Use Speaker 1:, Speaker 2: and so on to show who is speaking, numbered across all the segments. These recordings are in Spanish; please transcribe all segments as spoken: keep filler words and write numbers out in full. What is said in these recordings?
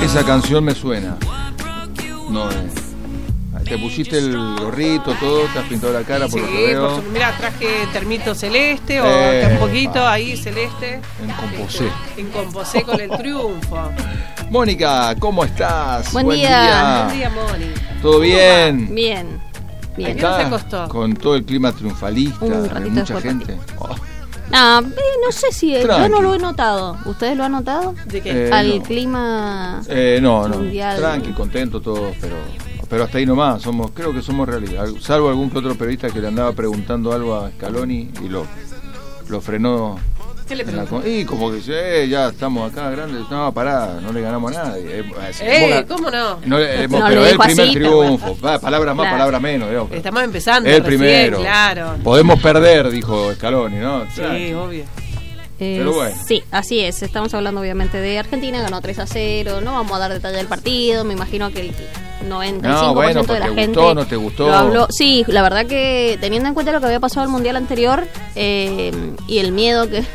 Speaker 1: Esa canción me suena. No, eh. Te pusiste el gorrito, todo, te has pintado la cara por
Speaker 2: sí,
Speaker 1: lo que veo.
Speaker 2: Por su, mirá, traje termito celeste o
Speaker 1: eh,
Speaker 2: un poquito ahí celeste.
Speaker 1: En composé.
Speaker 2: En composé con el triunfo.
Speaker 1: Mónica, ¿cómo estás?
Speaker 3: Buen, Buen día.
Speaker 1: día.
Speaker 2: Buen día, Moni.
Speaker 1: ¿Todo bien?
Speaker 3: Bien. Bien.
Speaker 2: ¿A qué hora se acostó?
Speaker 1: Con todo el clima triunfalista,
Speaker 3: Un ratito
Speaker 1: mucha gente. Oh.
Speaker 3: Ah, eh, no sé si eh, yo no lo he notado. ¿Ustedes lo han notado?
Speaker 2: ¿De qué?
Speaker 1: Eh,
Speaker 3: Al
Speaker 1: no.
Speaker 3: clima
Speaker 1: Eh, no, no.
Speaker 3: mundial.
Speaker 1: Tranqui, contento todos, pero pero hasta ahí nomás. Somos, creo que somos realidad. Salvo algún que otro periodista que le andaba preguntando algo a Scaloni y lo lo frenó.
Speaker 2: ¿Qué le
Speaker 1: en la
Speaker 2: preguntó?
Speaker 1: con- y como que dice, eh, ya estamos acá grandes. No, pará, no le ganamos a nadie. Eh,
Speaker 2: Eh,
Speaker 1: vos-
Speaker 2: ¿cómo no?
Speaker 1: No, le- hemos-
Speaker 3: No,
Speaker 1: pero
Speaker 3: lo
Speaker 1: es el
Speaker 3: dijo
Speaker 1: primer
Speaker 3: así, pero
Speaker 1: triunfo. Va, palabras más,
Speaker 3: Claro.
Speaker 1: palabras menos. Digamos.
Speaker 2: Estamos empezando.
Speaker 1: El
Speaker 2: recién,
Speaker 1: primero.
Speaker 2: Claro.
Speaker 1: Podemos perder, dijo Scaloni, ¿no?
Speaker 2: Sí,
Speaker 1: Tranqui.
Speaker 2: obvio.
Speaker 3: Eh,
Speaker 1: Pero bueno.
Speaker 3: Sí, así es. Estamos hablando obviamente de Argentina, ganó tres a cero. No vamos a dar detalle del partido. Me imagino que el noventa y cinco por ciento
Speaker 1: No, bueno,
Speaker 3: de la
Speaker 1: ¿te
Speaker 3: gente
Speaker 1: gustó, no te gustó?
Speaker 3: lo habló. Sí, la verdad que teniendo en cuenta lo que había pasado el mundial anterior eh, y el miedo que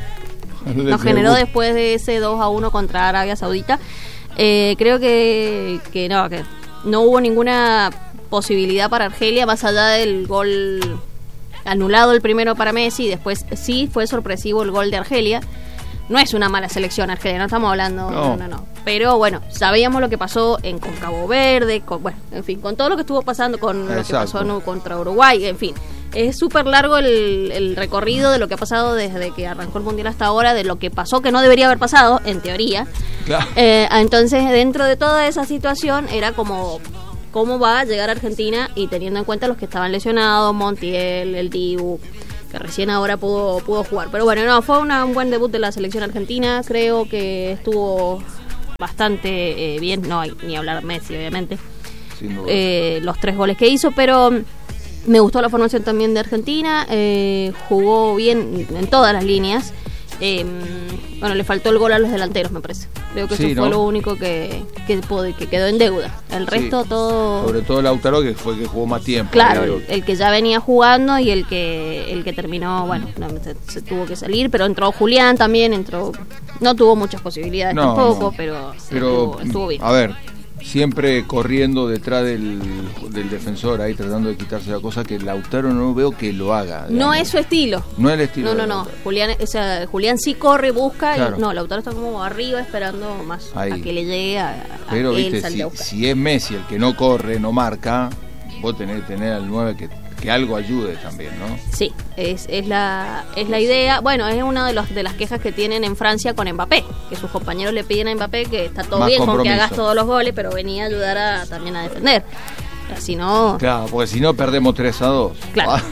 Speaker 3: nos generó después de ese dos a uno contra Arabia Saudita, eh, creo que, que no, que no hubo ninguna posibilidad para Argelia más allá del gol anulado el primero para Messi. Después sí fue sorpresivo el gol de Argelia. No es una mala selección Argelia, no estamos hablando,
Speaker 1: No.
Speaker 3: no, no, no. Pero bueno, sabíamos lo que pasó en con Cabo Verde, con, bueno, en fin, con todo lo que estuvo pasando, con lo que
Speaker 1: Exacto.
Speaker 3: pasó no, contra Uruguay, en fin. Es súper largo el, el recorrido de lo que ha pasado desde que arrancó el Mundial hasta ahora, de lo que pasó que no debería haber pasado, en teoría.
Speaker 1: Claro.
Speaker 3: Eh, entonces, dentro de toda esa situación, era como cómo va a llegar Argentina, y teniendo en cuenta los que estaban lesionados, Montiel, el Dibu, que recién ahora pudo pudo jugar. Pero bueno, no, fue una, un buen debut de la selección argentina. Creo que estuvo bastante eh, bien. No hay ni hablar Messi, obviamente.
Speaker 1: Sin duda.
Speaker 3: Eh, los tres goles que hizo, pero me gustó la formación también de Argentina. Eh, jugó bien en todas las líneas. Eh, bueno, le faltó el gol a los delanteros, me parece. Creo que
Speaker 1: Sí,
Speaker 3: eso fue
Speaker 1: ¿no?
Speaker 3: lo único que, que, pod- que quedó en deuda. El resto
Speaker 1: Sí.
Speaker 3: todo...
Speaker 1: Sobre todo Lautaro, que fue el que jugó más tiempo.
Speaker 3: Claro,
Speaker 1: Pero-
Speaker 3: el, el que ya venía jugando y el que el que terminó, bueno, no, se, se tuvo que salir, pero entró Julián también, entró, no tuvo muchas posibilidades
Speaker 1: No,
Speaker 3: tampoco,
Speaker 1: no.
Speaker 3: pero,
Speaker 1: Pero,
Speaker 3: estuvo, estuvo bien.
Speaker 1: a ver, siempre corriendo detrás del, del defensor, ahí tratando de quitarse la cosa, que Lautaro no veo que lo haga.
Speaker 3: No
Speaker 1: digamos.
Speaker 3: es su estilo.
Speaker 1: No es el estilo.
Speaker 3: No, no,
Speaker 1: de
Speaker 3: no.
Speaker 1: Lautaro.
Speaker 3: Julián, o sea, Julián sí corre, busca,
Speaker 1: Claro.
Speaker 3: y no, Lautaro está como arriba esperando más
Speaker 1: Ahí.
Speaker 3: a que le llegue a, a
Speaker 1: Pero,
Speaker 3: él
Speaker 1: viste,
Speaker 3: salir
Speaker 1: si,
Speaker 3: a buscar.
Speaker 1: si es Messi el que no corre, no marca, vos tenés que tener al nueve que, que algo ayude también, ¿no?
Speaker 3: Sí, es, es la es la idea. Bueno, es una de los de las quejas que tienen en Francia con Mbappé, que sus compañeros le piden a Mbappé que está todo
Speaker 1: Más
Speaker 3: bien con que
Speaker 1: compromiso.
Speaker 3: hagas todos los goles, pero venía a ayudar a, también a defender. Si no,
Speaker 1: Claro, porque si no perdemos tres a dos.
Speaker 3: claro.
Speaker 1: Ah,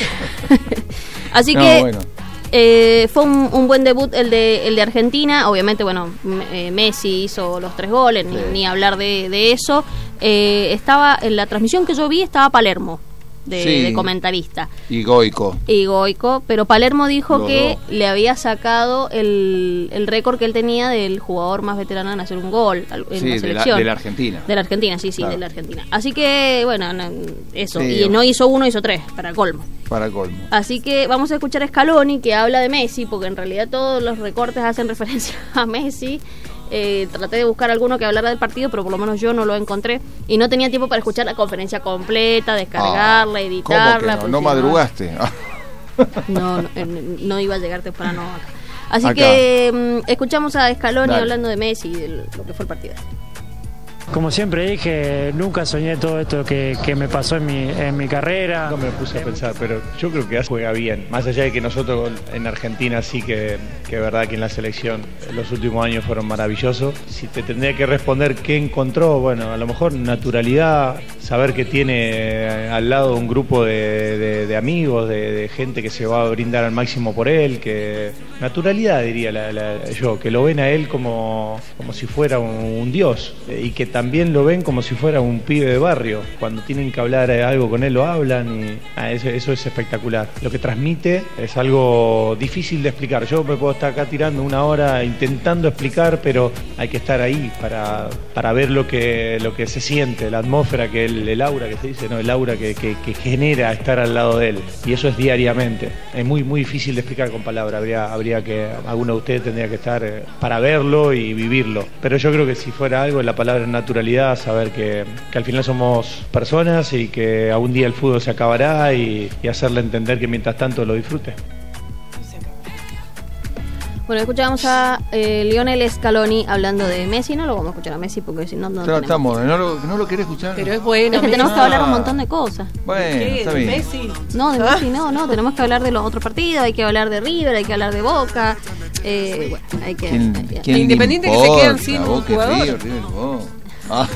Speaker 3: Así
Speaker 1: no,
Speaker 3: que
Speaker 1: bueno.
Speaker 3: eh, fue un, un buen debut el de el de Argentina. Obviamente, bueno, M- eh, Messi hizo los tres goles, ni,
Speaker 1: Sí.
Speaker 3: ni hablar de, de eso. Eh, estaba en la transmisión que yo vi, estaba Palermo de,
Speaker 1: Sí.
Speaker 3: de comentarista.
Speaker 1: Y Goico.
Speaker 3: Y Goico, pero Palermo dijo
Speaker 1: Los
Speaker 3: que
Speaker 1: dos.
Speaker 3: le había sacado el, el récord que él tenía del jugador más veterano en hacer un gol al- en
Speaker 1: Sí,
Speaker 3: la
Speaker 1: de la,
Speaker 3: selección.
Speaker 1: de la Argentina.
Speaker 3: De la Argentina, sí, sí,
Speaker 1: Claro.
Speaker 3: de la Argentina. Así que, bueno, no, eso.
Speaker 1: Sí.
Speaker 3: Y no hizo uno, hizo tres, para colmo.
Speaker 1: Para colmo.
Speaker 3: Así que vamos a escuchar a Scaloni, que habla de Messi, porque en realidad todos los recortes hacen referencia a Messi. Eh, traté de buscar alguno que hablara del partido, pero por lo menos yo no lo encontré. Y no tenía tiempo para escuchar la conferencia completa, descargarla,
Speaker 1: Ah,
Speaker 3: editarla.
Speaker 1: ¿Cómo que no?
Speaker 3: porque
Speaker 1: ¿No
Speaker 3: si
Speaker 1: madrugaste?
Speaker 3: No, no, eh, no iba a llegar temprano acá. Así
Speaker 1: Acá.
Speaker 3: que mm, escuchamos a Scaloni
Speaker 1: Dale.
Speaker 3: hablando de Messi y de lo que fue el partido.
Speaker 4: Como siempre dije, nunca soñé todo esto que, que me pasó en mi, en mi carrera.
Speaker 5: No me puse a pensar, pero yo creo que juega bien. Más allá de que nosotros en Argentina sí que, que es verdad que en la selección los últimos años fueron maravillosos. Si te tendría que responder qué encontró, bueno, a lo mejor naturalidad, saber que tiene al lado un grupo de, de- de amigos, de, de gente que se va a brindar al máximo por él, que naturalidad diría la- la- yo, que lo ven a él como, como si fuera un, un dios, eh, y que también lo ven como si fuera un pibe de barrio. Cuando tienen que hablar algo con él lo hablan y ah, eso, eso es espectacular. Lo que transmite es algo difícil de explicar. Yo me puedo estar acá tirando una hora intentando explicar, pero hay que estar ahí para, para ver lo que, lo que se siente, la atmósfera, que el, el aura que se dice, no, el aura que, que, que genera estar al lado de él. Y eso es diariamente. Es muy, muy difícil de explicar con palabras. Habría, habría que, alguno de ustedes tendría que estar eh, para verlo y vivirlo. Pero yo creo que si fuera algo, la palabra es naturalidad, saber que, que al final somos personas y que algún día el fútbol se acabará y, y hacerle entender que mientras tanto lo disfrute.
Speaker 3: Bueno, escuchamos a eh, Lionel Scaloni hablando de Messi. No lo vamos a escuchar a Messi porque si no, no
Speaker 1: Claro, estamos, ¿no lo, ¿no lo querés escuchar?
Speaker 2: Pero es bueno.
Speaker 3: Es que tenemos
Speaker 2: Messi.
Speaker 3: que hablar un montón de cosas.
Speaker 1: Bueno,
Speaker 2: ¿Qué?
Speaker 1: está
Speaker 2: ¿De
Speaker 1: bien.
Speaker 2: Messi?
Speaker 3: No, de Messi no, no. Tenemos que hablar de los otros partidos. Hay que hablar de River, hay que hablar de Boca. Eh, bueno, hay que...
Speaker 1: ¿Quién,
Speaker 3: hay que-
Speaker 1: quién le
Speaker 2: Independiente que se
Speaker 1: importa?
Speaker 2: quedan sin un
Speaker 1: Boca,
Speaker 2: jugador.
Speaker 1: River, River, Boca. Ah.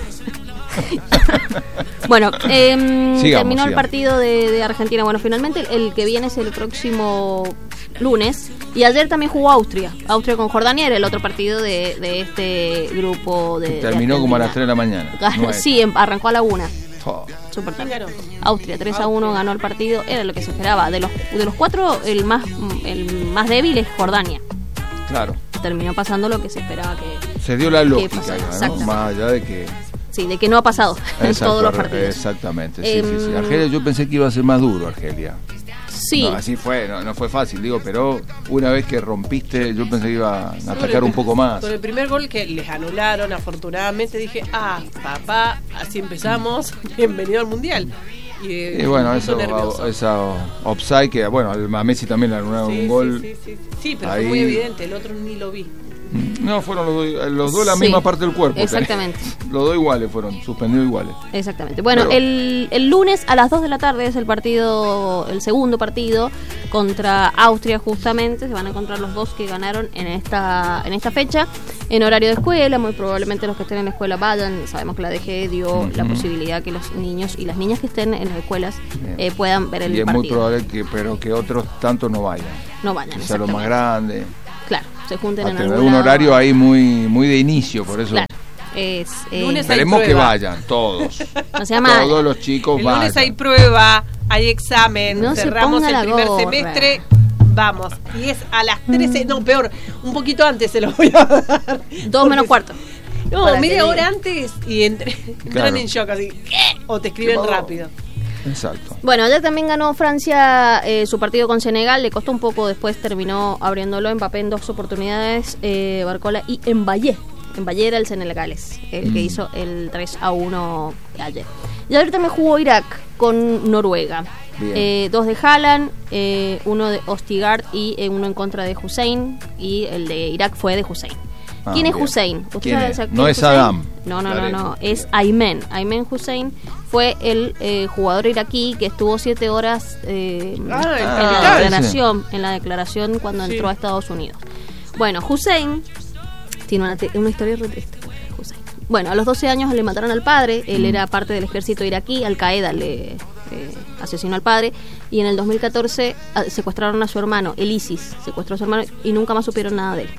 Speaker 3: Bueno, eh,
Speaker 1: Sigamos,
Speaker 3: terminó el
Speaker 1: sigamos.
Speaker 3: partido de, de Argentina. Bueno, finalmente el, el que viene es el próximo lunes. Y ayer también jugó Austria. Austria con Jordania era el otro partido de, de este grupo de.
Speaker 1: Terminó
Speaker 3: de
Speaker 1: como a las
Speaker 3: Argentina.
Speaker 1: tres de la mañana.
Speaker 3: Ganó-
Speaker 1: nueve.
Speaker 3: sí, em- arrancó a la una.
Speaker 1: Oh.
Speaker 3: Súper tarde.
Speaker 2: ¿Quién ganó?
Speaker 3: Austria tres a uno ganó el partido. Era lo que se esperaba. De los, de los cuatro, el más, el más débil es Jordania.
Speaker 1: Claro.
Speaker 3: Terminó pasando lo que se esperaba que.
Speaker 1: Se dio la lógica,
Speaker 3: pasó?
Speaker 1: ¿no?
Speaker 3: Exactamente.
Speaker 1: Más allá de que...
Speaker 3: Sí, de que no ha pasado en
Speaker 1: Exacto,
Speaker 3: todos los partidos.
Speaker 1: Exactamente, sí,
Speaker 3: Em,
Speaker 1: sí, sí. Argelia, yo pensé que iba a ser más duro, Argelia.
Speaker 3: Sí.
Speaker 1: No, así fue, no, no fue fácil, digo, pero una vez que rompiste, yo pensé que iba a atacar un poco más.
Speaker 2: Con el primer gol que les anularon, afortunadamente dije, ah, papá, así empezamos, bienvenido al Mundial. Y, eh,
Speaker 1: Y bueno,
Speaker 2: me puso
Speaker 1: eso,
Speaker 2: nervioso.
Speaker 1: esa offside, que bueno, a Messi también le anularon
Speaker 2: Sí,
Speaker 1: un gol.
Speaker 2: Sí, sí, sí, sí, pero
Speaker 1: Ahí.
Speaker 2: fue muy evidente, el otro ni lo vi.
Speaker 1: No, fueron los dos, los dos la
Speaker 3: Sí,
Speaker 1: misma parte del cuerpo.
Speaker 3: exactamente.
Speaker 1: Los dos iguales fueron, suspendidos iguales.
Speaker 3: Exactamente. Bueno,
Speaker 1: Pero-
Speaker 3: el, el lunes a las dos de la tarde es el partido, el segundo partido contra Austria justamente. Se van a encontrar los dos que ganaron en esta en esta fecha, en horario de escuela. Muy probablemente los que estén en la escuela vayan. Sabemos que la D G dio
Speaker 1: Ujú.
Speaker 3: la posibilidad que los niños y las niñas que estén en las escuelas
Speaker 1: Bien.
Speaker 3: eh, puedan ver el
Speaker 1: Y es
Speaker 3: partido.
Speaker 1: muy probable que, pero que otros tantos no vayan.
Speaker 3: No vayan,
Speaker 1: Que sea lo más
Speaker 3: exactamente.
Speaker 1: grande.
Speaker 3: Claro, se junten
Speaker 1: A
Speaker 3: en
Speaker 1: tener
Speaker 3: algún
Speaker 1: un
Speaker 3: lado.
Speaker 1: horario ahí muy, muy de inicio, por eso.
Speaker 3: Claro. Es, eh,
Speaker 2: Lunes hay
Speaker 1: Esperemos que
Speaker 2: prueba.
Speaker 1: vayan, todos.
Speaker 3: no sea mal.
Speaker 1: Todos los chicos
Speaker 2: El
Speaker 1: vayan.
Speaker 2: lunes hay prueba, hay examen,
Speaker 3: No se
Speaker 2: cerramos
Speaker 3: ponga
Speaker 2: el
Speaker 3: la
Speaker 2: primer
Speaker 3: gorra.
Speaker 2: semestre, vamos. Y es a las trece, no, peor, un poquito antes se los voy a dar.
Speaker 3: Dos menos
Speaker 2: Porque-
Speaker 3: cuarto.
Speaker 2: No,
Speaker 3: Para
Speaker 2: media
Speaker 3: que
Speaker 2: hora
Speaker 3: digan.
Speaker 2: antes y entre, entran
Speaker 1: Claro.
Speaker 2: en shock así, ¿qué? O te escriben
Speaker 1: ¿Qué pasó?
Speaker 2: rápido.
Speaker 1: Exacto.
Speaker 3: Bueno, ayer también ganó Francia eh, su partido con Senegal, le costó un poco, después terminó abriéndolo. Mbappé en dos oportunidades, eh, Barcola y Mbappé. Mbappé era el senegales, el que
Speaker 1: Mm.
Speaker 3: hizo el tres a uno ayer. Y ayer también jugó Irak con Noruega.
Speaker 1: Bien.
Speaker 3: Eh, dos de Haaland, eh, uno de Ostigard y eh, uno en contra de Hussein. Y el de Irak fue de Hussein.
Speaker 1: Ah,
Speaker 3: ¿Quién es
Speaker 1: bien.
Speaker 3: Hussein? ¿Usted
Speaker 1: ¿Quién
Speaker 3: sabe
Speaker 1: es?
Speaker 3: quién
Speaker 1: No es
Speaker 3: Hussein?
Speaker 1: Saddam.
Speaker 3: No, no, no,
Speaker 1: Dale.
Speaker 3: no. Es Aymen. Aymen Hussein fue el eh, jugador iraquí que estuvo siete horas eh,
Speaker 2: Ah, el
Speaker 3: en
Speaker 1: Ah,
Speaker 3: la
Speaker 2: capitán.
Speaker 3: declaración, en la declaración cuando
Speaker 2: Sí.
Speaker 3: entró a Estados Unidos. Bueno, Hussein tiene una, te- una historia re triste. Hussein. Bueno, a los doce años le mataron al padre. Él era parte del ejército iraquí. Al Qaeda le eh, asesinó al padre. Y en el dos mil catorce ah, secuestraron a su hermano. El ISIS secuestró a su hermano y nunca más supieron nada de él.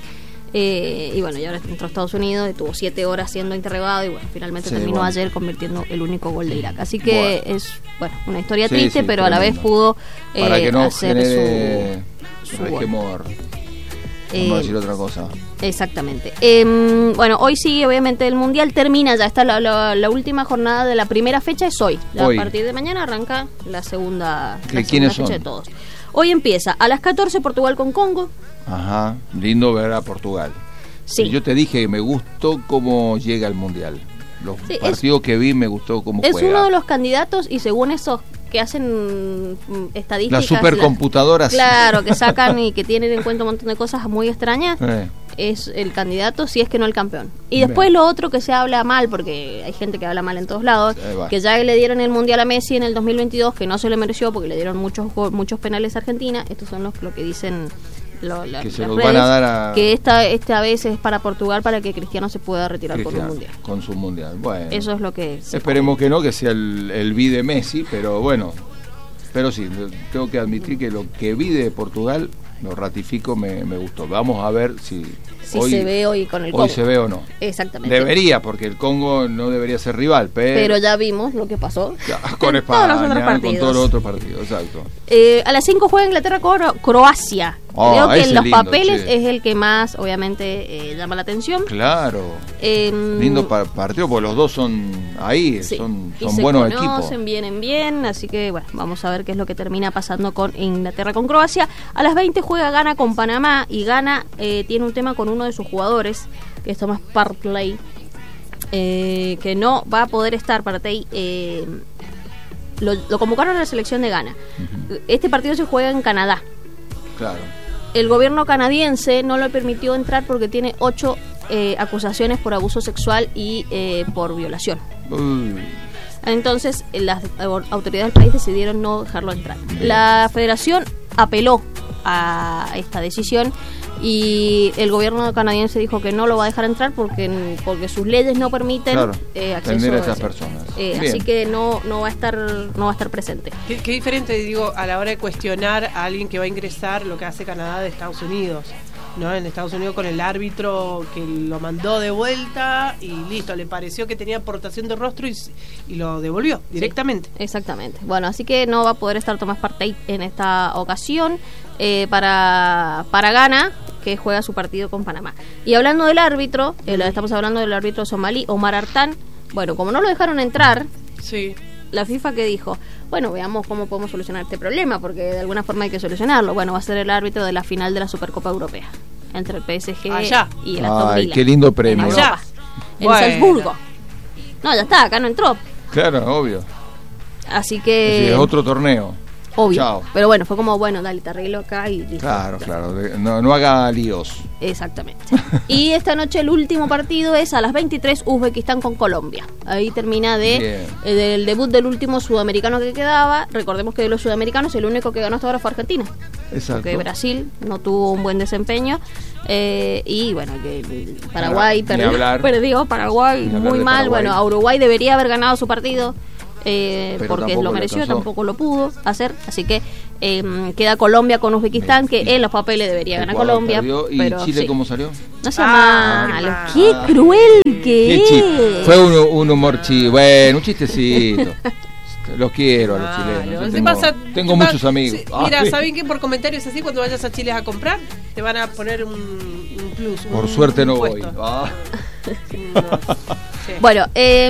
Speaker 3: Eh, y bueno, y ahora entró a Estados Unidos, estuvo siete horas siendo interrogado y bueno, finalmente
Speaker 1: Sí,
Speaker 3: terminó
Speaker 1: bueno.
Speaker 3: ayer convirtiendo el único gol de Irak. Así que
Speaker 1: Bueno.
Speaker 3: es bueno una historia
Speaker 1: Sí,
Speaker 3: triste,
Speaker 1: sí,
Speaker 3: pero a la vez
Speaker 1: tremendo.
Speaker 3: pudo eh,
Speaker 1: Para que no
Speaker 3: hacer
Speaker 1: genere
Speaker 3: su, su gol.
Speaker 1: resquemor.
Speaker 3: Eh,
Speaker 1: Vamos a decir otra cosa.
Speaker 3: Exactamente. Eh, bueno, hoy sigue obviamente el Mundial, termina ya, está la, la, la última jornada de la primera fecha es hoy. Ya
Speaker 1: Hoy.
Speaker 3: A partir de mañana arranca la segunda,
Speaker 1: ¿Qué-
Speaker 3: la
Speaker 1: quiénes
Speaker 3: segunda fecha
Speaker 1: son?
Speaker 3: de todos. Hoy empieza a las catorce Portugal con Congo.
Speaker 1: Ajá, lindo ver a Portugal.
Speaker 3: Sí.
Speaker 1: Y yo te dije que me gustó cómo llega al Mundial. Los
Speaker 3: Sí, es-
Speaker 1: partidos que vi me gustó cómo
Speaker 3: Es
Speaker 1: juega.
Speaker 3: uno de los candidatos y según esos que hacen mm, estadísticas.
Speaker 1: Las supercomputadoras.
Speaker 3: Claro, que sacan y que tienen en cuenta un montón de cosas muy extrañas.
Speaker 1: Eh,
Speaker 3: Es el candidato si es que no el campeón. Y después
Speaker 1: Bien.
Speaker 3: lo otro que se habla mal, porque hay gente que habla mal en todos lados,
Speaker 1: Ahí va.
Speaker 3: que ya le dieron el Mundial a Messi en el dos mil veintidós, que no se le mereció porque le dieron muchos go- muchos penales a Argentina. Estos son los lo que dicen lo- la-
Speaker 1: Que se
Speaker 3: las
Speaker 1: los
Speaker 3: redes,
Speaker 1: van a dar a-
Speaker 3: que esta, esta vez es para Portugal para que Cristiano se pueda retirar con un
Speaker 1: Cristiano,
Speaker 3: Mundial.
Speaker 1: con su Mundial. Bueno,
Speaker 3: Eso es lo que se
Speaker 1: esperemos que no, que sea el, el vi de Messi, pero bueno. Pero sí, tengo que admitir que lo que vi de Portugal lo ratifico, me, me gustó. Vamos a ver si,
Speaker 3: si
Speaker 1: hoy
Speaker 3: se ve hoy con el
Speaker 1: hoy
Speaker 3: Congo.
Speaker 1: se ve o no.
Speaker 3: Exactamente.
Speaker 1: Debería, porque el Congo no debería ser rival, pero,
Speaker 3: pero ya vimos lo que pasó
Speaker 1: ya, con
Speaker 3: en
Speaker 1: España,
Speaker 3: todos los otros partidos.
Speaker 1: con todos los otros partidos, exacto.
Speaker 3: Eh, a las cinco juega Inglaterra con Croacia.
Speaker 1: Oh,
Speaker 3: Creo que
Speaker 1: ese
Speaker 3: en los
Speaker 1: lindo,
Speaker 3: papeles
Speaker 1: che.
Speaker 3: es el que más, obviamente, eh, llama la atención.
Speaker 1: Claro.
Speaker 3: Eh,
Speaker 1: Lindo pa- partido, porque los dos son ahí,
Speaker 3: sí,
Speaker 1: son,
Speaker 3: y
Speaker 1: son
Speaker 3: se
Speaker 1: buenos
Speaker 3: conocen,
Speaker 1: equipos.
Speaker 3: vienen bien, así que bueno, vamos a ver qué es lo que termina pasando con Inglaterra con Croacia. A las veinte juega Ghana con Panamá y Ghana eh, tiene un tema con uno de sus jugadores, que es Thomas Partey, eh, que no va a poder estar. Partey eh, lo, lo convocaron a la selección de Ghana. Uh-huh. Este partido se juega en Canadá.
Speaker 1: Claro.
Speaker 3: El gobierno canadiense no le permitió entrar porque tiene ocho eh, acusaciones por abuso sexual y eh, por violación.
Speaker 1: Uy.
Speaker 3: Entonces las autoridades del país decidieron no dejarlo entrar. La federación apeló a esta decisión y el gobierno canadiense dijo que no lo va a dejar entrar porque porque sus leyes no permiten
Speaker 1: claro,
Speaker 3: eh, acceso
Speaker 1: atender a
Speaker 3: a
Speaker 1: esas
Speaker 3: eso.
Speaker 1: personas.
Speaker 3: Eh, así que no no va a estar no va a estar presente.
Speaker 2: Qué, qué diferente, digo, a la hora de cuestionar a alguien que va a ingresar lo que hace Canadá de Estados Unidos, ¿no? En Estados Unidos con el árbitro que lo mandó de vuelta y listo, le pareció que tenía aportación de rostro y, y lo devolvió directamente.
Speaker 3: Sí, exactamente. Bueno, así que no va a poder estar Thomas Partey en esta ocasión eh, para para Ghana, que juega su partido con Panamá. Y hablando del árbitro, eh, estamos hablando del árbitro somalí, Omar Artan. Bueno, como no lo dejaron entrar,
Speaker 2: sí.
Speaker 3: La FIFA que dijo, bueno, veamos cómo podemos solucionar este problema, porque de alguna forma hay que solucionarlo. Bueno, va a ser el árbitro de la final de la Supercopa Europea, entre el P S G
Speaker 2: Allá.
Speaker 3: y el Aston
Speaker 1: Ay,
Speaker 3: Villa.
Speaker 1: qué lindo premio.
Speaker 3: En
Speaker 2: Allá.
Speaker 3: Europa, en
Speaker 2: Bueno.
Speaker 3: Salzburgo. No, ya está, acá no entró.
Speaker 1: Claro, obvio.
Speaker 3: Así que...
Speaker 1: Sí, es otro torneo.
Speaker 3: Obvio.
Speaker 1: Chao.
Speaker 3: Pero bueno, fue como, bueno, dale, te arreglo acá y listo.
Speaker 1: Claro, claro. de- No, no haga líos.
Speaker 3: Exactamente. Y esta noche el último partido es a las veintitrés, Uzbekistán con Colombia. Ahí termina de
Speaker 1: Bien.
Speaker 3: eh, del debut del último sudamericano que quedaba. Recordemos que de los sudamericanos el único que ganó hasta ahora fue Argentina.
Speaker 1: Exacto.
Speaker 3: Porque Brasil no tuvo un buen desempeño. Eh, y bueno, que Paraguay
Speaker 1: Claro, ni
Speaker 3: perdió,
Speaker 1: hablar.
Speaker 3: perdió. Paraguay
Speaker 1: Ni hablar
Speaker 3: muy
Speaker 1: de
Speaker 3: mal.
Speaker 1: Paraguay.
Speaker 3: Bueno, a Uruguay debería haber ganado su partido. Eh,
Speaker 1: Pero
Speaker 3: porque
Speaker 1: tampoco
Speaker 3: lo
Speaker 1: le
Speaker 3: mereció,
Speaker 1: alcanzó.
Speaker 3: tampoco lo pudo hacer. Así que eh, queda Colombia con Uzbekistán, que en los papeles debería ganar
Speaker 1: Ecuador
Speaker 3: Colombia.
Speaker 1: perdió. ¿Y
Speaker 3: pero
Speaker 1: Chile
Speaker 3: sí.
Speaker 1: cómo salió?
Speaker 3: No sea
Speaker 2: Ah,
Speaker 3: malo,
Speaker 2: qué
Speaker 3: qué
Speaker 1: mal.
Speaker 3: cruel que
Speaker 1: Qué
Speaker 3: es.
Speaker 1: chi- Fue un, un humor chi, bueno, un chistecito. Los quiero a los
Speaker 2: Claro.
Speaker 1: chilenos. Yo
Speaker 2: ¿Qué
Speaker 1: tengo
Speaker 2: pasa?
Speaker 1: tengo
Speaker 2: ¿Qué
Speaker 1: muchos
Speaker 2: pa-
Speaker 1: amigos.
Speaker 2: sí, mira,
Speaker 1: Ay.
Speaker 2: ¿saben qué? Por comentarios así, cuando vayas a Chile a comprar, te van a poner un, un plus.
Speaker 1: Por
Speaker 2: un
Speaker 1: suerte no voy.
Speaker 2: impuesto.
Speaker 1: Ah,
Speaker 2: No, sí.
Speaker 3: Bueno,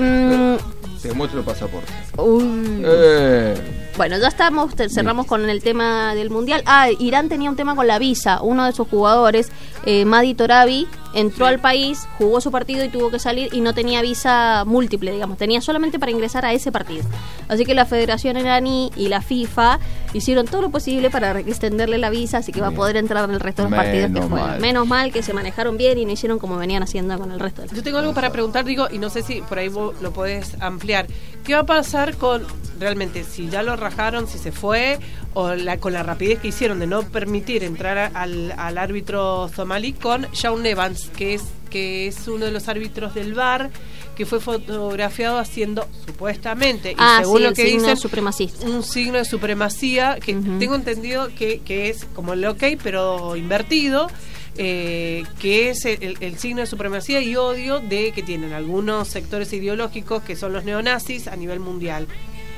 Speaker 3: eh,
Speaker 1: te muestro el pasaporte.
Speaker 3: uy.
Speaker 1: Eh,
Speaker 3: Bueno, ya estamos, te- cerramos con el tema del Mundial. Ah, Irán tenía un tema con la visa. Uno de sus jugadores, eh, Madi Torabi, entró al país, jugó su partido y tuvo que salir y no tenía visa múltiple, digamos. Tenía solamente para ingresar a ese partido. Así que la Federación Iraní y la FIFA hicieron todo lo posible para extenderle la visa, así que va a
Speaker 1: Bien.
Speaker 3: poder entrar en el resto de los
Speaker 1: Menos
Speaker 3: partidos que juegan.
Speaker 1: mal.
Speaker 3: Menos mal que se manejaron bien y no hicieron como venían haciendo con el resto de los.
Speaker 2: Yo tengo algo para preguntar, digo, y no sé si por ahí vos lo podés ampliar. ¿Qué va a pasar con, realmente, si ya lo rajaron, si se fue, o la, con la rapidez que hicieron de no permitir entrar a- al, al árbitro somalí con Shaun Evans, que es, que es uno de los árbitros del V A R, que fue fotografiado haciendo, supuestamente, y
Speaker 3: Ah,
Speaker 2: según
Speaker 3: sí,
Speaker 2: lo
Speaker 3: el
Speaker 2: que
Speaker 3: signo
Speaker 2: dicen,
Speaker 3: supremacista.
Speaker 2: un signo de supremacía, que
Speaker 3: Ujú.
Speaker 2: tengo entendido que, que es como el ok, pero invertido, eh, que es el, el- el signo de supremacía y odio de que tienen algunos sectores ideológicos que son los neonazis a nivel mundial.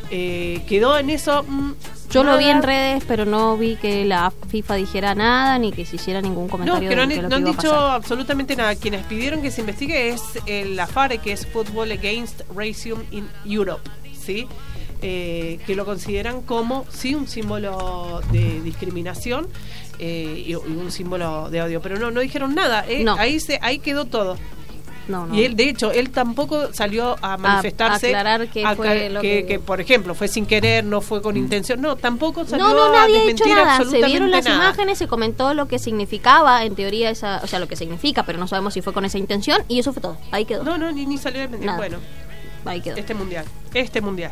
Speaker 2: Eh, quedó en eso. mm,
Speaker 3: Yo lo vi en
Speaker 2: nada.
Speaker 3: redes, pero no vi que la FIFA dijera nada ni que se hiciera ningún
Speaker 2: No,
Speaker 3: comentario
Speaker 2: que no han,
Speaker 3: de lo
Speaker 2: no
Speaker 3: que
Speaker 2: han
Speaker 3: iba a
Speaker 2: dicho
Speaker 3: pasar.
Speaker 2: absolutamente nada. Quienes pidieron que se investigue es el, la FARE, que es Football Against Racism in Europe, ¿sí? Eh, que lo consideran como, sí, un símbolo de discriminación eh, y, y un símbolo de odio. Pero no, no dijeron nada. eh,
Speaker 3: No.
Speaker 2: Ahí, se, ahí quedó todo.
Speaker 3: No, no.
Speaker 2: Y él, de hecho, él tampoco salió a manifestarse.
Speaker 3: aclarar qué
Speaker 2: a
Speaker 3: fue
Speaker 2: ca-
Speaker 3: lo
Speaker 2: que,
Speaker 3: que-
Speaker 2: que, por ejemplo, fue sin querer, no fue con intención. No, tampoco salió
Speaker 3: No, no,
Speaker 2: a
Speaker 3: nadie ha hecho
Speaker 2: desmentir
Speaker 3: nada. Se
Speaker 2: absolutamente
Speaker 3: vieron las
Speaker 2: nada.
Speaker 3: imágenes, se comentó lo que significaba, en teoría, esa, o sea, lo que significa, pero no sabemos si fue con esa intención, y eso fue todo. Ahí quedó.
Speaker 2: No, no, ni, ni salió a desmentir.
Speaker 3: Nada.
Speaker 2: Bueno,
Speaker 3: Ahí quedó.
Speaker 2: este mundial. Este mundial.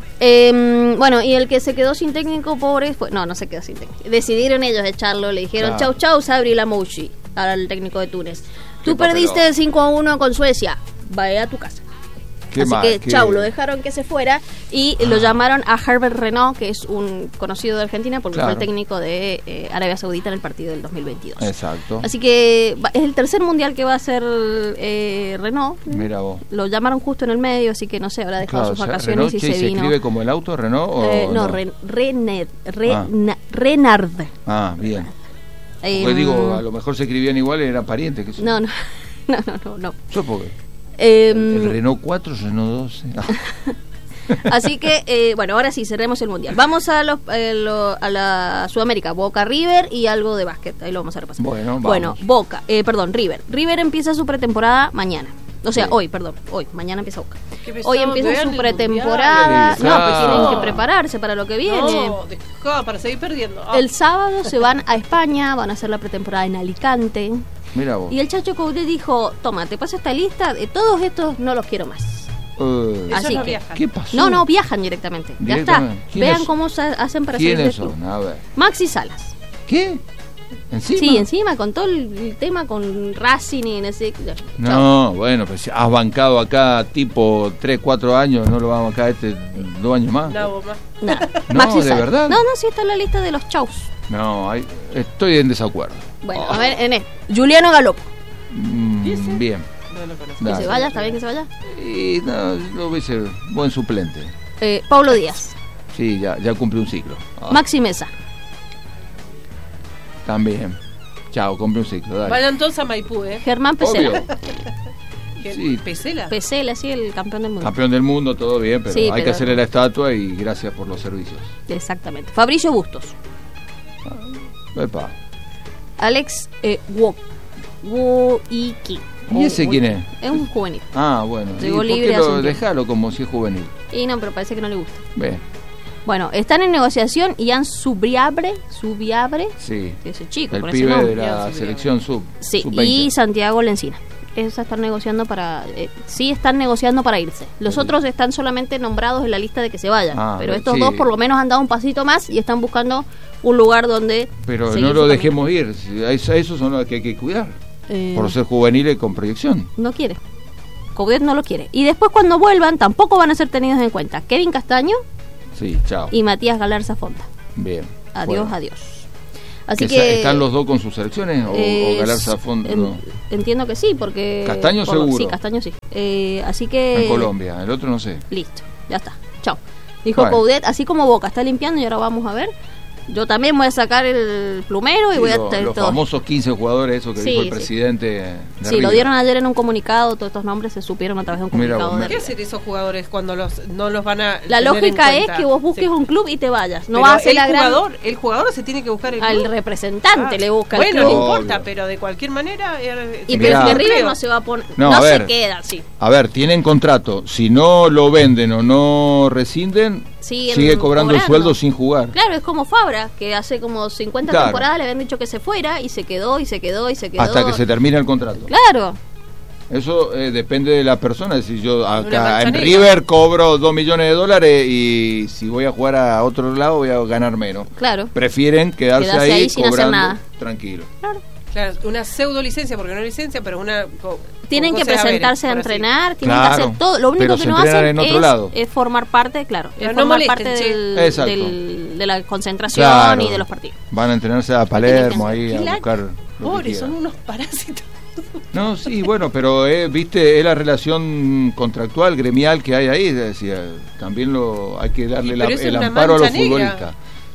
Speaker 3: Eh, bueno, y el que se quedó sin técnico, pobre, fue... No, no se quedó sin técnico. Decidieron ellos echarlo, le dijeron
Speaker 1: Claro.
Speaker 3: chau chau, Sabri Lamouchi, al técnico de Túnez. Tú
Speaker 1: Qué
Speaker 3: perdiste
Speaker 1: papelón.
Speaker 3: cinco a uno con Suecia, vaya a tu casa.
Speaker 1: Qué
Speaker 3: Así
Speaker 1: mal,
Speaker 3: que,
Speaker 1: qué-
Speaker 3: chau, lo dejaron que se fuera y lo llamaron a Herbert Renault, que es un conocido de Argentina porque
Speaker 1: Claro.
Speaker 3: fue el técnico de eh, Arabia Saudita en el partido del dos mil veintidós.
Speaker 1: Exacto.
Speaker 3: Así que va- es el tercer mundial que va a hacer eh, Renault.
Speaker 1: Mira vos.
Speaker 3: Lo llamaron justo en el medio, así que no sé, habrá dejado
Speaker 1: Claro,
Speaker 3: sus
Speaker 1: o sea,
Speaker 3: vacaciones
Speaker 1: Renault,
Speaker 3: y
Speaker 1: che,
Speaker 3: se
Speaker 1: ¿se
Speaker 3: vino.
Speaker 1: escribe como el auto Renault o
Speaker 3: Eh, no,
Speaker 1: no?
Speaker 3: Ren- Rened- Re-
Speaker 1: Ah.
Speaker 3: na- Renard.
Speaker 1: Ah, bien.
Speaker 3: Eh,
Speaker 1: Porque digo, a lo mejor se escribían igual y eran parientes. ¿Qué sé yo.
Speaker 3: no, no, no, no, no, no.
Speaker 1: Yo porque
Speaker 3: Eh,
Speaker 1: el Renault cuatro, Renault doce. Ah,
Speaker 3: Así que, eh, bueno, ahora sí, cerremos el mundial. Vamos a, los, eh, lo- a la Sudamérica, Boca River y algo de básquet. Ahí lo vamos a repasar.
Speaker 1: Bueno, vamos.
Speaker 3: Bueno, Boca, eh, perdón, River. River empieza su pretemporada mañana. O sea,
Speaker 1: Sí.
Speaker 3: hoy, perdón, hoy, mañana empieza Boca.
Speaker 2: Qué pesado,
Speaker 3: Hoy empieza
Speaker 2: vean
Speaker 3: su
Speaker 2: el
Speaker 3: pretemporada.
Speaker 1: mundial.
Speaker 3: No, pues tienen que
Speaker 2: No.
Speaker 3: prepararse para lo que viene.
Speaker 2: No, dejá, para seguir perdiendo. Ah.
Speaker 3: El sábado se van a España, van a hacer la pretemporada en Alicante.
Speaker 1: mira vos.
Speaker 3: Y el Chacho Coudet dijo, toma, te paso esta lista, de todos estos no los quiero más.
Speaker 1: Eh,
Speaker 2: Ellos
Speaker 3: así
Speaker 2: no
Speaker 3: que-
Speaker 2: viajan.
Speaker 1: ¿Qué pasó?
Speaker 3: No, no, viajan directamente. Ya
Speaker 1: Directamente.
Speaker 3: está.
Speaker 1: ¿Quiénes
Speaker 3: Vean
Speaker 1: son?
Speaker 3: cómo se hacen para salir del
Speaker 1: ¿Quiénes
Speaker 3: club.
Speaker 1: son? A ver.
Speaker 3: Maxi Salas.
Speaker 1: ¿Qué? ¿Encima?
Speaker 3: Sí, encima con todo el, el tema con Racing y no sé.
Speaker 1: No,
Speaker 3: Chao.
Speaker 1: bueno, pues si has bancado acá tipo tres, cuatro años, no lo vamos a bancar este dos años más.
Speaker 2: No, vos más.
Speaker 3: Nada.
Speaker 1: No,
Speaker 3: Maxi
Speaker 1: ¿de
Speaker 3: Salas.
Speaker 1: verdad?
Speaker 3: No, no, sí está en la lista de los chaus.
Speaker 1: No, hay- estoy en desacuerdo.
Speaker 3: Bueno,
Speaker 1: Oh.
Speaker 3: a ver, en este. Juliano Galopo.
Speaker 1: Mm, bien.
Speaker 2: No lo conozco.
Speaker 3: Que
Speaker 1: Dale.
Speaker 3: se vaya, está bien que se vaya.
Speaker 1: Y no, lo hubiese buen suplente.
Speaker 3: Eh, Pablo Díaz.
Speaker 1: Sí, ya, ya cumple un ciclo. Ah,
Speaker 3: Maxi Mesa.
Speaker 1: También. Chao, cumple un ciclo, dale.
Speaker 2: Vayan todos a Maipú, ¿eh?
Speaker 3: Germán Pesela.
Speaker 1: Obvio.
Speaker 2: ¿Qué?
Speaker 1: Sí.
Speaker 2: ¿Pesela?
Speaker 3: Pesela, sí, el campeón del mundo.
Speaker 1: Campeón del mundo, todo bien, pero
Speaker 3: Sí,
Speaker 1: hay
Speaker 3: pero-
Speaker 1: que hacerle la estatua y gracias por los servicios.
Speaker 3: Exactamente. Fabricio Bustos.
Speaker 1: Epa.
Speaker 3: Alex eh, Wo- Woiki.
Speaker 1: ¿Y ese quién es?
Speaker 3: Es un juvenil.
Speaker 1: Ah, bueno. ¿Y
Speaker 3: Llegó
Speaker 1: por qué
Speaker 3: libre hace
Speaker 1: lo
Speaker 3: un tiempo.
Speaker 1: dejalo como si es juvenil?
Speaker 3: Y no, pero parece que no le gusta.
Speaker 1: Ve,
Speaker 3: Bueno, están en negociación Ian Subiabre, Subiabre,
Speaker 1: sí.
Speaker 3: que es el chico,
Speaker 1: El
Speaker 3: con ese
Speaker 1: pibe
Speaker 3: nombre.
Speaker 1: de
Speaker 2: Ya,
Speaker 1: la
Speaker 2: sí,
Speaker 1: selección sub.
Speaker 3: Sí,
Speaker 1: sub
Speaker 3: y
Speaker 1: veinte.
Speaker 3: Santiago Lencina. Esos están negociando para... eh, sí están negociando para irse. Los
Speaker 1: Sí.
Speaker 3: otros están solamente nombrados en la lista de que se vayan.
Speaker 1: Ah,
Speaker 3: pero estos
Speaker 1: sí.
Speaker 3: dos por lo menos han dado un pasito más y están buscando un lugar donde...
Speaker 1: Pero
Speaker 3: seguir
Speaker 1: no
Speaker 3: su
Speaker 1: lo
Speaker 3: camino.
Speaker 1: dejemos ir. Si a eso- a esos son los que hay que cuidar.
Speaker 3: Eh,
Speaker 1: Por ser juveniles con proyección.
Speaker 3: No quiere. Coudet no lo quiere. Y después cuando vuelvan tampoco van a ser tenidos en cuenta. Kevin Castaño
Speaker 1: Sí, chao.
Speaker 3: y Matías Galarza Fonda.
Speaker 1: Bien.
Speaker 3: Adiós,
Speaker 1: Bueno.
Speaker 3: adiós. Así
Speaker 1: ¿Que
Speaker 3: que...
Speaker 1: sa- ¿Están los dos con sus selecciones o,
Speaker 3: eh,
Speaker 1: o Galarza a fondo
Speaker 3: en- entiendo que sí, porque...
Speaker 1: Castaño
Speaker 3: por lo-
Speaker 1: seguro.
Speaker 3: Sí, Castaño sí. Eh, así que...
Speaker 1: en Colombia? El otro no sé.
Speaker 3: Listo, ya está. Chao. Dijo
Speaker 1: Bueno.
Speaker 3: Coudet, así como Boca está limpiando y ahora vamos a ver. Yo también voy a sacar el plumero y
Speaker 1: Sí,
Speaker 3: voy a
Speaker 1: lo-
Speaker 3: tener
Speaker 1: los
Speaker 3: todo.
Speaker 1: famosos quince jugadores, eso que
Speaker 3: Sí,
Speaker 1: dijo el
Speaker 3: sí.
Speaker 1: presidente. de
Speaker 3: Sí, lo
Speaker 1: River.
Speaker 3: dieron ayer en un comunicado, todos estos nombres se supieron a través de un
Speaker 1: Mira
Speaker 3: comunicado.
Speaker 1: vos,
Speaker 3: de
Speaker 2: ¿Qué
Speaker 3: River.
Speaker 2: hacen esos jugadores cuando los no los van a
Speaker 3: La
Speaker 2: tener
Speaker 3: lógica
Speaker 2: en
Speaker 3: es
Speaker 2: cuenta?
Speaker 3: que vos busques
Speaker 2: Sí.
Speaker 3: un club y te vayas. No
Speaker 2: Pero
Speaker 3: vas a hacer
Speaker 2: el
Speaker 3: la gran...
Speaker 2: jugador, el jugador se tiene que buscar el
Speaker 3: Al
Speaker 2: club.
Speaker 3: representante
Speaker 2: Ah,
Speaker 3: le busca el
Speaker 2: bueno,
Speaker 3: club.
Speaker 2: no
Speaker 1: Obvio.
Speaker 2: importa, pero de cualquier manera eh,
Speaker 3: Y
Speaker 2: se
Speaker 3: pero
Speaker 1: Mirá.
Speaker 3: es que
Speaker 2: pierde
Speaker 3: River
Speaker 2: empleo.
Speaker 3: no se va a poner...
Speaker 1: No,
Speaker 3: No,
Speaker 1: a
Speaker 3: se
Speaker 1: ver.
Speaker 3: queda así.
Speaker 1: A ver, tienen contrato. Si no lo venden o no rescinden,
Speaker 3: Siguen
Speaker 1: sigue cobrando, el
Speaker 3: cobrando.
Speaker 1: sueldo sin jugar.
Speaker 3: Claro, es como Fabra, que hace como cincuenta
Speaker 1: Claro.
Speaker 3: temporadas le habían dicho que se fuera y se quedó y se quedó y se quedó.
Speaker 1: Hasta que se termine el contrato.
Speaker 3: Claro,
Speaker 1: Eso eh, depende de la persona. Si yo
Speaker 2: Una
Speaker 1: acá en
Speaker 2: manzanilla.
Speaker 1: River cobro dos millones de dólares y si voy a jugar a otro lado voy a ganar menos.
Speaker 3: claro.
Speaker 1: Prefieren quedarse,
Speaker 3: Quedarse
Speaker 1: ahí,
Speaker 3: ahí sin hacer
Speaker 1: cobrando
Speaker 3: nada.
Speaker 1: tranquilo.
Speaker 2: Claro, una pseudo licencia, porque no es licencia, pero una. co-
Speaker 3: Tienen
Speaker 2: con
Speaker 3: que
Speaker 2: José Averes,
Speaker 3: presentarse a
Speaker 2: por así.
Speaker 3: entrenar, tienen
Speaker 1: Claro,
Speaker 3: que hacer todo. Lo único
Speaker 1: pero
Speaker 3: que
Speaker 1: se
Speaker 3: no
Speaker 1: entrenan
Speaker 3: hacen
Speaker 1: en otro
Speaker 3: es,
Speaker 1: lado.
Speaker 3: es formar parte, claro,
Speaker 2: Pero
Speaker 3: es
Speaker 2: no
Speaker 3: formar
Speaker 2: molesten,
Speaker 3: parte
Speaker 2: che.
Speaker 3: del,
Speaker 1: Exacto.
Speaker 3: del- de la concentración
Speaker 1: Claro.
Speaker 3: y de los partidos.
Speaker 1: Van a entrenarse a
Speaker 3: tienen que
Speaker 1: Palermo
Speaker 3: hacer?
Speaker 1: ahí a
Speaker 2: Qué la-
Speaker 1: buscar lo que
Speaker 2: Pobres,
Speaker 1: quieran.
Speaker 2: son unos parásitos.
Speaker 1: No, sí, bueno, pero eh, viste, es la relación contractual, gremial que hay ahí, decía, también lo hay que darle
Speaker 2: Y,
Speaker 1: la-
Speaker 2: pero es
Speaker 1: el
Speaker 2: una
Speaker 1: amparo a los
Speaker 2: mancha negra.
Speaker 1: futbolistas.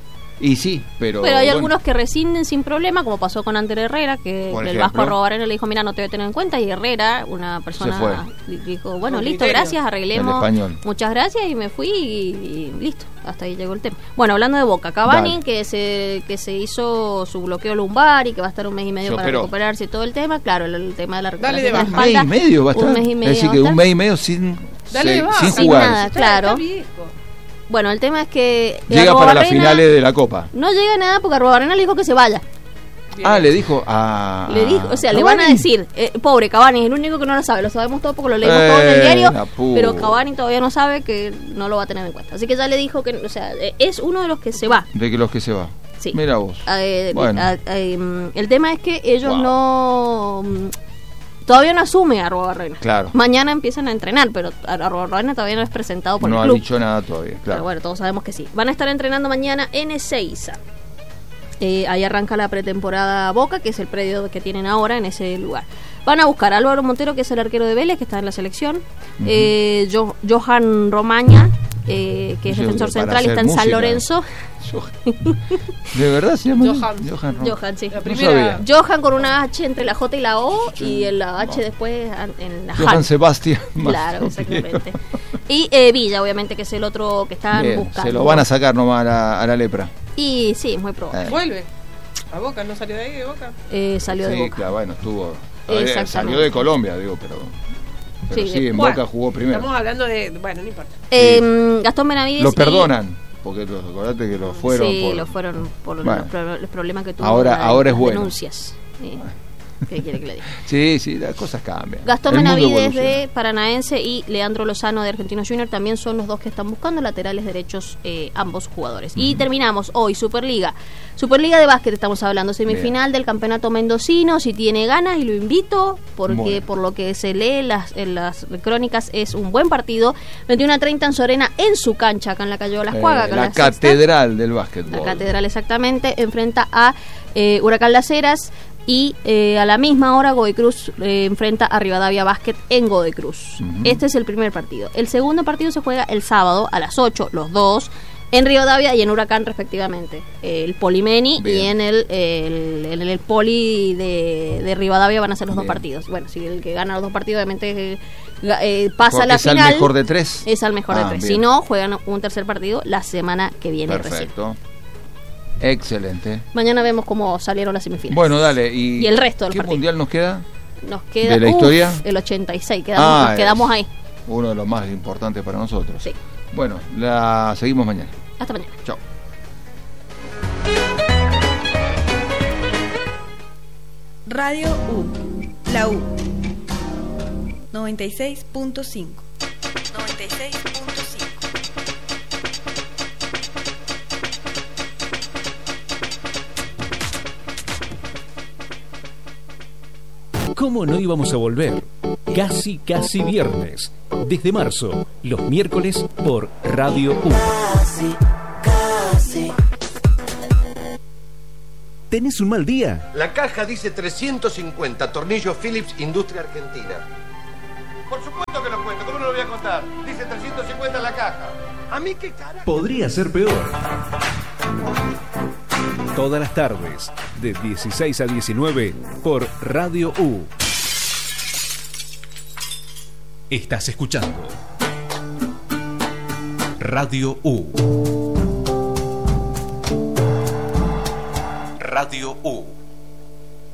Speaker 1: Y sí, pero
Speaker 3: Pero hay
Speaker 1: bueno,
Speaker 3: algunos que rescinden sin problema, como pasó con Ander Herrera, que
Speaker 1: Por
Speaker 3: el
Speaker 1: ejemplo.
Speaker 3: Vasco Arrobarena le dijo, mira, no te voy a tener en cuenta, y Herrera, una persona,
Speaker 1: fue.
Speaker 3: di- dijo, bueno,
Speaker 2: Con
Speaker 3: listo,
Speaker 2: criterio.
Speaker 3: gracias, arreglemos,
Speaker 1: El español.
Speaker 3: muchas gracias, y me fui y, y listo, hasta ahí llegó el tema. Bueno, hablando de Boca, Cavani,
Speaker 1: Dale.
Speaker 3: que se que se hizo su bloqueo lumbar y que va a estar un mes y medio
Speaker 1: Se
Speaker 3: para
Speaker 1: operó.
Speaker 3: recuperarse y todo el tema, claro, el, el tema de la
Speaker 2: Dale
Speaker 3: recuperación
Speaker 2: de
Speaker 3: de la
Speaker 2: baja.
Speaker 1: un mes y
Speaker 3: espalda,
Speaker 1: medio va a estar.
Speaker 3: un mes y medio
Speaker 1: es decir,
Speaker 3: va
Speaker 1: que
Speaker 3: a
Speaker 1: un
Speaker 3: estar.
Speaker 1: mes y medio sin,
Speaker 2: Dale
Speaker 1: se-
Speaker 2: de baja.
Speaker 1: sin
Speaker 3: Sin
Speaker 1: jugar.
Speaker 3: nada.
Speaker 2: Está-
Speaker 3: claro.
Speaker 2: está viejo.
Speaker 3: Bueno, el tema es que
Speaker 1: Llega para las
Speaker 3: Arrobarrena-
Speaker 1: finales de la Copa.
Speaker 3: No llega nada porque Arrobarena le dijo que se vaya.
Speaker 2: Bien.
Speaker 1: Ah, le dijo a.
Speaker 3: Le dijo, o sea, le
Speaker 1: Cavani.
Speaker 3: van a decir, eh, pobre Cavani, es el único que no lo sabe, lo sabemos todo porque lo leímos todo en el
Speaker 1: Eh,
Speaker 3: diario,
Speaker 1: la pu-
Speaker 3: pero Cavani todavía no sabe que no lo va a tener en cuenta. Así que ya le dijo que, o sea, eh, es uno de los que se va.
Speaker 1: De que los que se va.
Speaker 3: Sí.
Speaker 1: Mira vos.
Speaker 3: Eh,
Speaker 1: Bueno.
Speaker 3: a- eh, mm, el tema es que ellos
Speaker 1: Wow.
Speaker 3: no... mm, todavía no asume Arruabarrena.
Speaker 1: Claro.
Speaker 3: Mañana empiezan a entrenar, pero Arruabarrena todavía no es presentado por
Speaker 1: no
Speaker 3: el
Speaker 1: ha
Speaker 3: club.
Speaker 1: dicho nada todavía, claro.
Speaker 3: Pero bueno, todos sabemos que sí. Van a estar entrenando mañana en Ezeiza. Eh, ahí arranca la pretemporada Boca, que es el predio que tienen ahora en ese lugar. Van a buscar a Álvaro Montero, que es el arquero de Vélez, que está en la selección. Uh-huh. eh, jo- Johan Romaña, eh, que es sí, defensor central, está en música. San Lorenzo.
Speaker 1: ¿De verdad se llama?
Speaker 2: Johan.
Speaker 3: Johan, Johan sí.
Speaker 2: La primera...
Speaker 3: Johan con una H entre la J y la O y en la H no. después en la
Speaker 1: Johan Han. Sebastián.
Speaker 3: Claro, exactamente. Y eh, Villa, obviamente, que es el otro que están Bien, buscando.
Speaker 1: Se lo van a sacar nomás a la, a la lepra.
Speaker 3: Y sí, muy probable.
Speaker 2: Eh. Vuelve. ¿A Boca? ¿No salió de ahí de Boca?
Speaker 3: Eh, salió
Speaker 1: sí,
Speaker 3: de Boca.
Speaker 1: Sí, claro, bueno, estuvo... Eh, salió de Colombia, digo, pero... Pero sí, sí en bueno, Boca jugó primero.
Speaker 2: Estamos hablando de... Bueno, no importa.
Speaker 3: Eh, sí. Gastón Benavides...
Speaker 1: Lo perdonan, porque los, acordate que lo fueron
Speaker 3: sí,
Speaker 1: por...
Speaker 3: lo fueron por
Speaker 1: bueno.
Speaker 3: los, pro- los problemas que tuvo.
Speaker 1: Ahora,
Speaker 3: la,
Speaker 1: ahora es
Speaker 3: las
Speaker 1: bueno.
Speaker 3: denuncias. Sí. ¿Qué quiere que le diga?
Speaker 1: Sí, sí, las cosas cambian.
Speaker 3: Gastón Benavides de Paranaense y Leandro Lozano de Argentinos Junior también son los dos que están buscando laterales derechos, eh, ambos jugadores. Uh-huh. Y terminamos hoy, Superliga. Superliga de básquet estamos hablando, semifinal Bien. del campeonato mendocino. Si tiene ganas, y lo invito, porque por lo que se lee en las, en las crónicas es un buen partido. veintiuno a treinta en Sorena, en su cancha, acá en la calle de Las Cuagas.
Speaker 1: Eh, la, la catedral del básquetbol.
Speaker 3: La catedral, exactamente, enfrenta a eh, Huracán Las Heras. Y eh, a la misma hora Godoy Cruz eh, enfrenta a Rivadavia Básquet en Godoy Cruz. Uh-huh. Este es el primer partido. El segundo partido se juega el sábado a las ocho, los dos, en Rivadavia y en Huracán respectivamente. El Polimeni Bien. y en el, el, el, el Poli de, de Rivadavia van a ser los Bien. dos partidos. Bueno, si el que gana los dos partidos obviamente eh, pasa
Speaker 1: Porque
Speaker 3: a la
Speaker 1: es
Speaker 3: final.
Speaker 1: ¿Es al mejor de tres?
Speaker 3: Es al mejor
Speaker 1: ah,
Speaker 3: de tres.
Speaker 1: Bien.
Speaker 3: Si no, juegan un tercer partido la semana que viene.
Speaker 1: Perfecto.
Speaker 3: Recién.
Speaker 1: Excelente.
Speaker 3: Mañana vemos cómo salieron las semifinales.
Speaker 1: Bueno, dale. ¿Y,
Speaker 3: y el resto del
Speaker 1: ¿Qué
Speaker 3: partido.
Speaker 1: mundial nos queda?
Speaker 3: Nos queda
Speaker 1: ¿De la
Speaker 3: uf,
Speaker 1: historia?
Speaker 3: el ochenta y seis. Quedamos,
Speaker 1: ah,
Speaker 3: nos quedamos ahí.
Speaker 1: Uno de los más importantes para nosotros.
Speaker 3: Sí.
Speaker 1: Bueno, la seguimos mañana.
Speaker 3: Hasta mañana.
Speaker 1: Chao.
Speaker 6: Radio U. La U. noventa y seis punto cinco. noventa y seis punto cinco.
Speaker 7: ¿Cómo no íbamos a volver? Casi, casi viernes. Desde marzo, los miércoles por Radio U.
Speaker 8: Casi, casi.
Speaker 7: ¿Tenés un mal día?
Speaker 9: La caja dice trescientos cincuenta, tornillos Phillips, Industria Argentina. Por supuesto que lo cuento, ¿cómo no lo voy a contar? Dice trescientos cincuenta en la caja. ¿A mí qué cara?
Speaker 7: Podría ser peor. Todas las tardes, de dieciséis a diecinueve, por Radio U. Estás escuchando Radio U. Radio U.